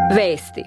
Vesti.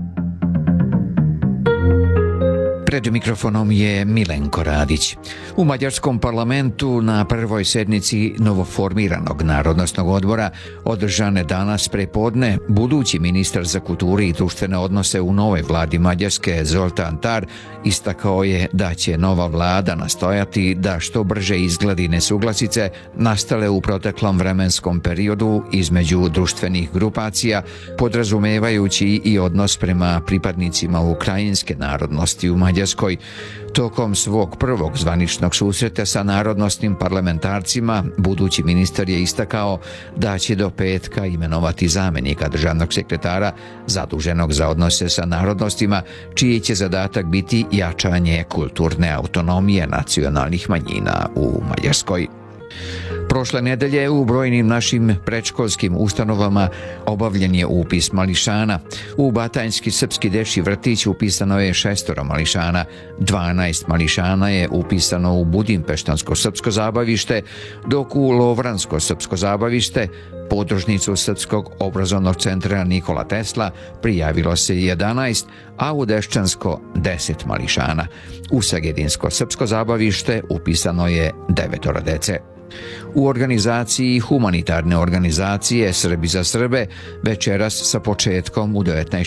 Pred mikrofonom je Milenko Radić. U Mađarskom parlamentu na prvoj sednici novoformiranog Narodnosnog odbora održane danas prepodne budući ministar za kulturu i društvene odnose u novoj vladi Mađarske Zoltan Tar istakao je da će nova vlada nastojati da što brže izgladi nesuglasice nastale u proteklom vremenskom periodu između društvenih grupacija, podrazumevajući i odnos prema pripadnicima ukrajinske narodnosti u Mađarskoj. Tokom svog prvog zvaničnog susreta sa narodnosnim parlamentarcima, budući ministar je istakao da će do petka imenovati zamjenika državnog sekretara zaduženog za odnose sa narodnostima, čiji će zadatak biti jačanje kulturne autonomije nacionalnih manjina u Mađarskoj. Prošle nedelje u brojnim našim predškolskim ustanovama obavljen je upis mališana. U Batajnski srpski dečji vrtić upisano je 6 mališana, 12 mališana je upisano u Budimpeštansko srpsko zabavište, dok u Lovransko srpsko zabavište, podružnicu Srpskog obrazovnog centra Nikola Tesla, prijavilo se 11, a u Deščansko 10 mališana. U Segedinsko srpsko zabavište upisano je 9 dece. U organizaciji humanitarne organizacije Srbi za Srbe večeras sa početkom u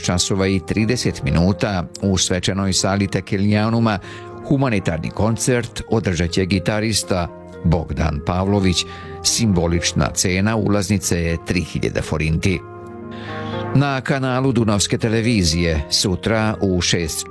19:30 u svečanoj sali Tekelijanuma humanitarni koncert održat će gitarista Bogdan Pavlović. Simbolična cena ulaznice je 3000 forinti. Na kanalu Dunavske televizije sutra u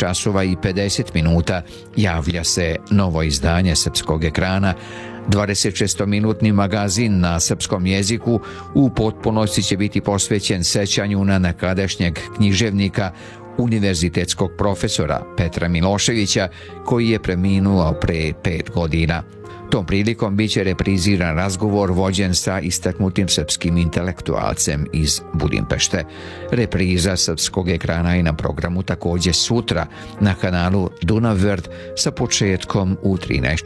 6:50 javlja se novo izdanje srpskog ekrana. 26-minutni magazin na srpskom jeziku u potpunosti će biti posvećen sećanju na nekadašnjeg književnika, univerzitetskog profesora Petra Miloševića, koji je preminuo pre 5 godina. Tom prilikom biće repriziran razgovor vođen sa istaknutim srpskim intelektualcem iz Budimpešte. Repriza srpskog ekrana je na programu također sutra na kanalu Dunav Vrt sa početkom u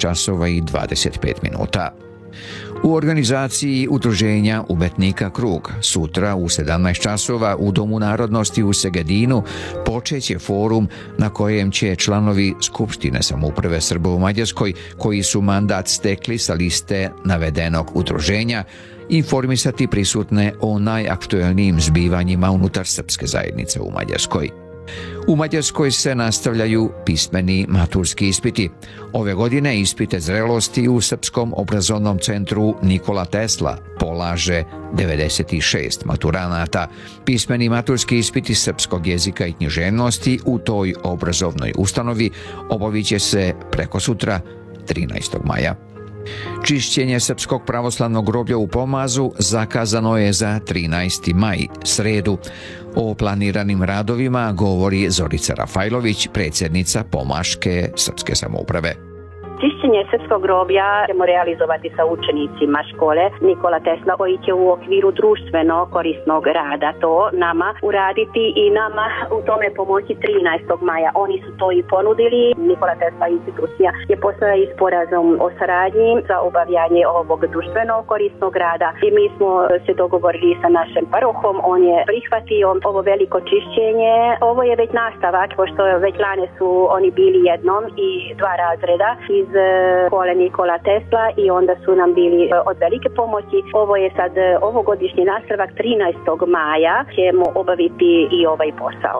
13:25. U organizaciji udruženja Umetnika Krug sutra u 17:00 u Domu narodnosti u Segedinu počeće forum na kojem će članovi Skupštine samouprave Srba u Mađarskoj koji su mandat stekli sa liste navedenog udruženja informisati prisutne o najaktuelnijim zbivanjima unutar srpske zajednice u Mađarskoj. U Mađarskoj se nastavljaju pismeni maturski ispiti. Ove godine ispite zrelosti u Srpskom obrazovnom centru Nikola Tesla polaže 96 maturanata. Pismeni maturski ispiti srpskog jezika i književnosti u toj obrazovnoj ustanovi obavit će se prekosutra 13. maja. Čišćenje Srpskog pravoslavnog groblja u Pomazu zakazano je za 13. maj, sredu. O planiranim radovima govori Zorica Rafajlović, predsjednica Pomaške srpske samouprave. Čišćenje srpskog groblja ćemo realizovati sa učenicima škole Nikola Tesla, koji će u okviru društveno korisnog rada to nama uraditi i nama u tome pomoći 13. maja. Oni su to i ponudili. Nikola Tesla institucija je poslala i sporazum o saradnji za obavljanje ovog društveno korisnog rada i mi smo se dogovorili sa našim parohom. On je prihvatio ovo veliko čišćenje. Ovo je već nastavak, pošto već lane su oni bili jednom i 2 razreda iz škole Nikola Tesla i onda su nam bili od velike pomoći. Ovo je sad ovogodišnji nastavak. 13. maja ćemo obaviti i ovaj posao.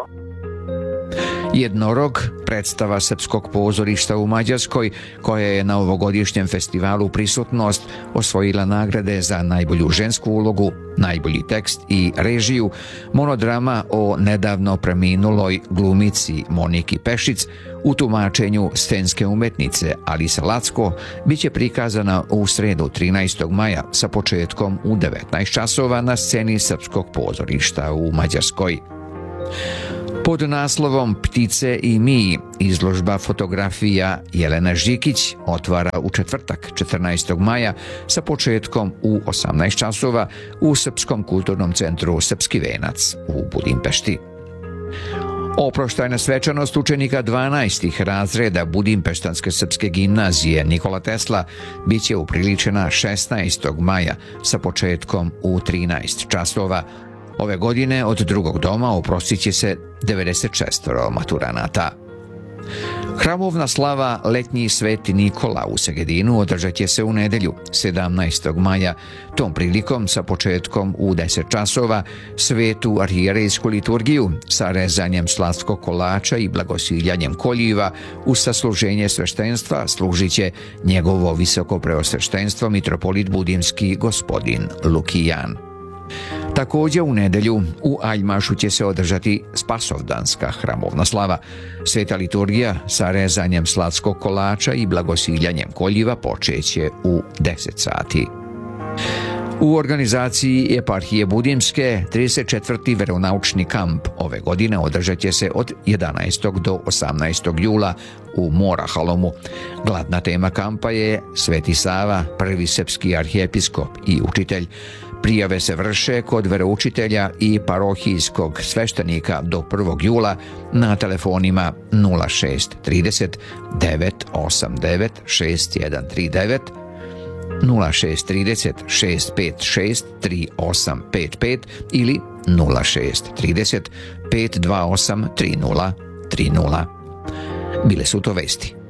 Jednorog, predstava srpskog pozorišta u Mađarskoj, koja je na ovogodišnjem festivalu Prisutnost osvojila nagrade za najbolju žensku ulogu, najbolji tekst i režiju, monodrama o nedavno preminuloj glumici Moniki Pešic u tumačenju scenske umetnice Alise Lacko biće prikazana u sredu 13. maja sa početkom u 19:00 na sceni Srpskog pozorišta u Mađarskoj. Pod naslovom Ptice i mi izložba fotografija Jelena Žikić otvara u četvrtak 14. maja sa početkom u 18:00 u Srpskom kulturnom centru Srpski venac u Budimpešti. Oproštajna svečanost učenika 12. razreda Budimpeštanske srpske gimnazije Nikola Tesla biće upriličena 16. maja sa početkom u 13:00. Ove godine od drugog doma oprostit će se 96 maturanata. Hramovna slava Letnji Sveti Nikola u Segedinu održat će se u nedjelju, 17. maja. Tom prilikom sa početkom u 10 časova svetu arhijerejsku liturgiju sa rezanjem slatskog kolača i blagosiljanjem koljiva uz sasluženje sveštenstva služit će njegovo visoko preosveštenstvo mitropolit budimski gospodin Lukijan. Također u nedjelju u Aljmašu će se održati Spasovdanska hramovna slava. Sveta liturgija sa rezanjem slatskog kolača i blagosiljanjem koljiva počeće u 10 sati. U organizaciji eparhije Budimske 34. veronaučni kamp ove godine održat će se od 11. do 18. jula u Morahalomu. Glavna tema kampa je Sveti Sava, prvi srpski arhijepiskop i učitelj. Prijave se vrše kod veroučitelja i parohijskog sveštenika do 1. jula na telefonima 0630 989 6139, 0630 656 3855 ili 0630 528 3030. Bile su to vesti.